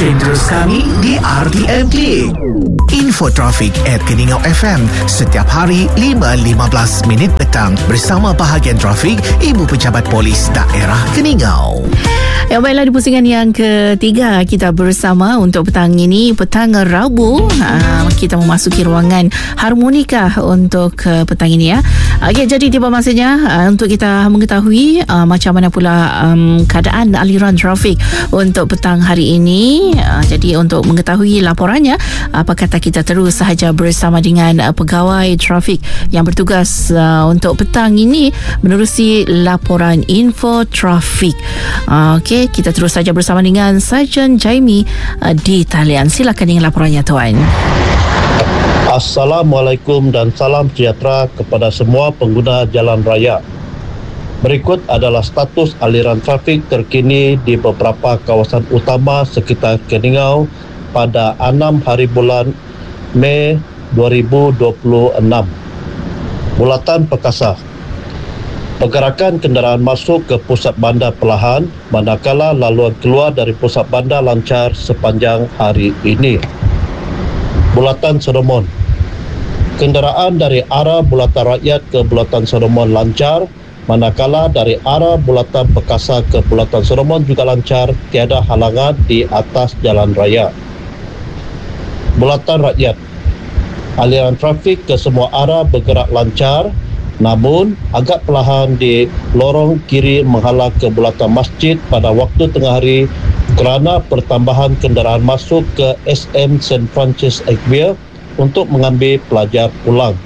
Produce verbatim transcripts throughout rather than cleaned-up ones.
Stream terus kami di R T M Klik. Info trafik at Keningau F M setiap hari lima lima belas minit petang bersama bahagian trafik Ibu Pejabat Polis Daerah Keningau. Ya, baiklah, di pusingan yang ketiga kita bersama untuk petang ini, petang Rabu. Ha, kita memasuki ruangan harmonika untuk uh, petang ini ya. Okey, jadi tiba masanya uh, untuk kita mengetahui uh, macam mana pula um, keadaan aliran trafik untuk petang hari ini. Uh, jadi untuk mengetahui laporannya, apa kata kita terus sahaja bersama dengan uh, pegawai trafik yang bertugas uh, untuk petang ini menerusi laporan info trafik. Uh, Okey, kita terus saja bersama dengan Sarjan Jaimi uh, di talian. Silakan dengan laporannya, tuan. Assalamualaikum dan salam sejahtera kepada semua pengguna jalan raya. Berikut adalah status aliran trafik terkini di beberapa kawasan utama sekitar Keningau pada enam hari bulan Mei dua ribu dua puluh enam. Bulatan perkasa. Pergerakan kenderaan masuk ke pusat bandar perlahan, manakala laluan keluar dari pusat bandar lancar sepanjang hari ini. Bulatan Solomon. Kenderaan dari arah Bulatan Rakyat ke Bulatan Solomon lancar, manakala dari arah Bulatan Perkasa ke Bulatan Solomon juga lancar, tiada halangan di atas jalan raya. Bulatan Rakyat. Aliran trafik ke semua arah bergerak lancar, namun agak perlahan di lorong kiri menghala ke Bulatan Masjid pada waktu tengah hari kerana pertambahan kenderaan masuk ke S M Saint Francis Xavier untuk mengambil pelajar pulang.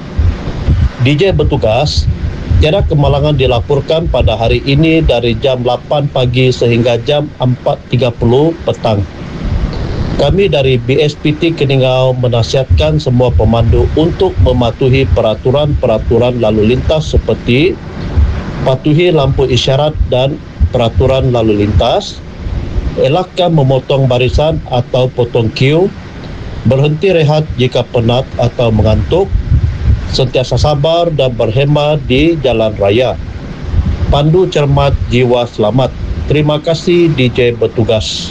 D J bertugas, tiada kemalangan dilaporkan pada hari ini dari jam lapan pagi sehingga jam empat tiga puluh petang. Kami dari B S P T Keningau menasihatkan semua pemandu untuk mematuhi peraturan-peraturan lalu lintas seperti patuhi lampu isyarat dan peraturan lalu lintas, elakkan memotong barisan atau potong queue, berhenti rehat jika penat atau mengantuk, sentiasa sabar dan berhemah di jalan raya. Pandu cermat, jiwa selamat. Terima kasih D J bertugas.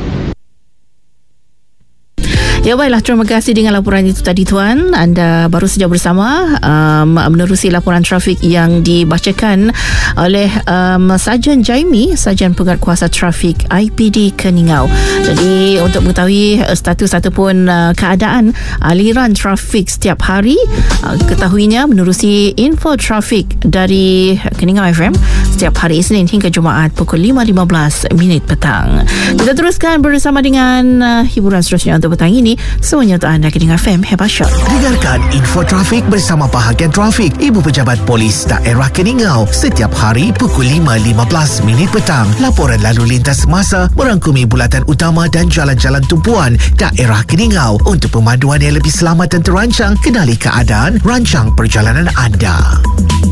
Ya, baiklah, terima kasih dengan laporan itu tadi, tuan. Anda baru saja bersama um, menerusi laporan trafik yang dibacakan oleh um, Sarjan Jaimi, Sarjan Penguatkuasa Trafik I P D Keningau. Jadi untuk mengetahui uh, status ataupun uh, keadaan aliran trafik setiap hari, uh, ketahuinya menerusi info trafik dari Keningau F M setiap hari Isnin hingga Jumaat pukul lima lima belas minit petang. Kita teruskan bersama dengan uh, hiburan seterusnya untuk petang ini. Semuanya untuk anda, Keningau F M, Hebat Shot. Dengarkan info trafik bersama bahagian trafik Ibu Pejabat Polis Daerah Keningau setiap hari pukul lima lima belas minit petang. Laporan lalu lintas semasa merangkumi bulatan utama dan jalan-jalan tumpuan Daerah Keningau. Untuk pemanduan yang lebih selamat dan terancang, kenali keadaan, rancang perjalanan anda.